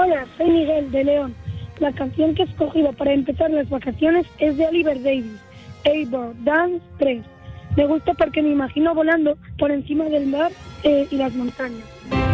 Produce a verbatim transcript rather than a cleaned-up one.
Hola, soy Miguel de León. La canción que he escogido para empezar las vacaciones es de Oliver Davis, Airborne Dance tres. Me gusta porque me imagino volando por encima del mar eh, y las montañas.